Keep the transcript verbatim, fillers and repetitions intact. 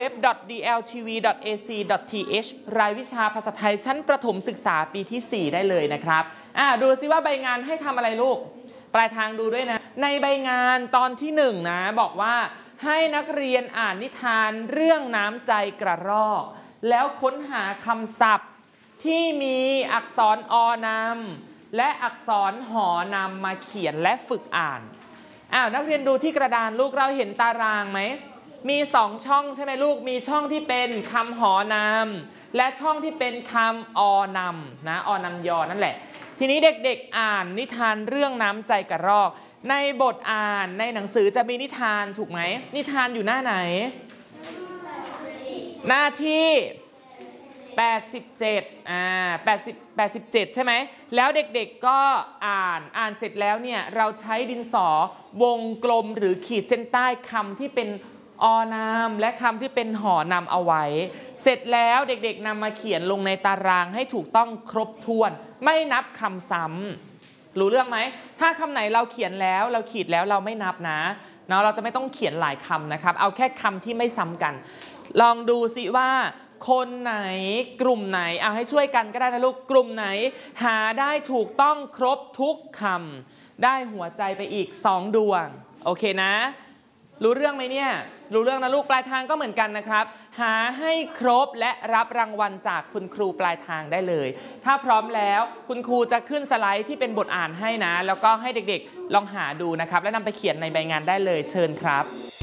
เว็บ ดี แอล ที วี ดอท เอ ซี ดอท ที เอช รายวิชาภาษาไทยชั้นประถมศึกษาปีที่ สี่ ได้เลยนะครับอ่าดูซิว่าใบงานให้ทำอะไรลูกปลายทางดูด้วยนะในใบงานตอนที่หนึ่งนะบอกว่าให้นักเรียนอ่านนิทานเรื่องน้ำใจกระรอกแล้วค้นหาคำศัพท์ที่มีอักษรอนำและอักษรหอนำมาเขียนและฝึกอ่านอ้าวนักเรียนดูที่กระดานลูกเราเห็นตารางไหมมีสองช่องใช่ไหมลูกมีช่องที่เป็นคำหอนำและช่องที่เป็นคำอนำนะอนำยอนั่นแหละทีนี้เด็กๆอ่านนิทานเรื่องน้ำใจกระรอกในบทอ่านในหนังสือจะมีนิทานถูกไหมนิทานอยู่หน้าไหนหน้าที่แปดสิบเจ็ดอ่าแปดสิบ แปดสิบเจ็ดใช่ไหมแล้วเด็กๆก็อ่านอ่านเสร็จแล้วเนี่ยเราใช้ดินสอวงกลมหรือขีดเส้นใต้คำที่เป็นอนามและคำที่เป็นหอนำเอาไว้เสร็จแล้วเด็กๆนำมาเขียนลงในตารางให้ถูกต้องครบถ้วนไม่นับคำซ้ำรู้เรื่องไหมถ้าคำไหนเราเขียนแล้วเราขีดแล้วเราไม่นับนะเนาะเราจะไม่ต้องเขียนหลายคำนะครับเอาแค่คำที่ไม่ซ้ำกันลองดูสิว่าคนไหนกลุ่มไหนเอาให้ช่วยกันก็ได้นะลูกกลุ่มไหนหาได้ถูกต้องครบทุกคำได้หัวใจไปอีกสองดวงโอเคนะรู้เรื่องไหมเนี่ยรู้เรื่องนะลูกปลายทางก็เหมือนกันนะครับหาให้ครบและรับรางวัลจากคุณครูปลายทางได้เลยถ้าพร้อมแล้วคุณครูจะขึ้นสไลด์ที่เป็นบทอ่านให้นะแล้วก็ให้เด็กๆลองหาดูนะครับและนำไปเขียนในใบงานได้เลยเชิญครับ